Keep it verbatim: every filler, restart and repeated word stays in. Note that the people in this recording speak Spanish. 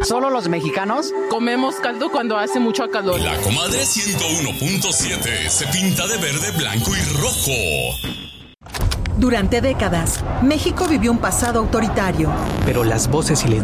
¿Solo los mexicanos? Comemos caldo cuando hace mucho calor. La Comadre ciento uno punto siete se pinta de verde, blanco y rojo. Durante décadas, México vivió un pasado autoritario. Pero las voces silenciosas